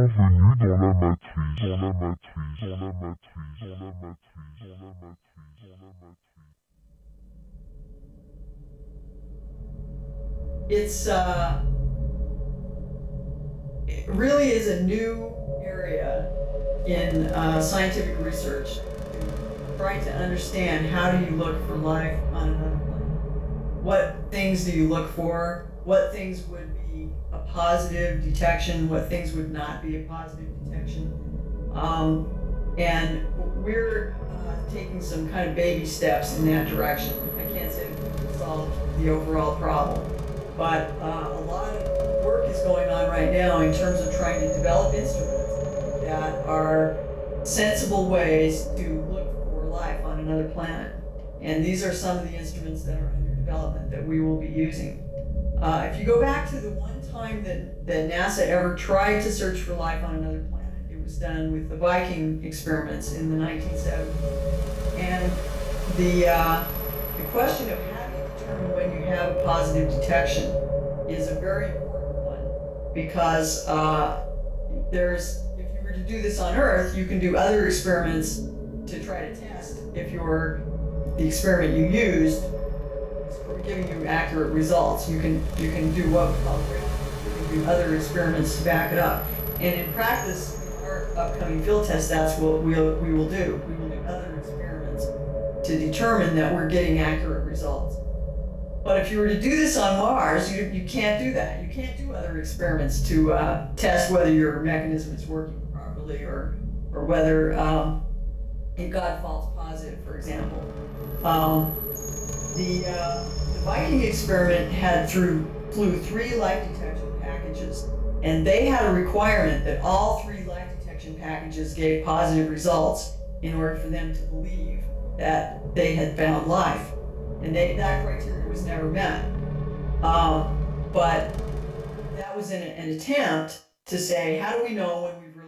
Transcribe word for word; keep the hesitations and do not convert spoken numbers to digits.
Bienvenue dans la matrice, dans la matrice, dans la matrice, dans la matrice, dans la matrice, dans la matrice. It's uh, it really is a new area in uh, scientific research, trying to understand how do you look for life on another planet. What things do you look for? What things would be a positive detection? What things would not be a positive detection? Um, and we're uh, taking some kind of baby steps in that direction. I can't say we can solve the overall problem, but uh, a lot of work is going on right now in terms of trying to develop instruments that are sensible ways to look for life on another planet. And these are some of the instruments that are under development that we will be using. Uh, if you go back to the one time that, that NASA ever tried to search for life on another planet, it was done with the Viking experiments in the nineteen seventies. And the, uh, the question of how do you determine when you have a positive detection is a very important one, because uh, there's, if you were to do this on Earth, you can do other experiments to try to test if your the experiment you used is giving you accurate results. You can you can do what we call ground. You can do other experiments to back it up. And in practice, in our upcoming field test, that's what we'll we will do. We will do other experiments to determine that we're getting accurate results. But if you were to do this on Mars, you, you can't do that. You can't do other experiments to uh, test whether your mechanism is working properly, or or whether um, it got false positive, for example. Um, the, uh, the Viking experiment had through flew three life detection packages, and they had a requirement that all three life detection packages gave positive results in order for them to believe that they had found life. And they, that criteria was never met. Um, but that was in an attempt to say, how do we know when we've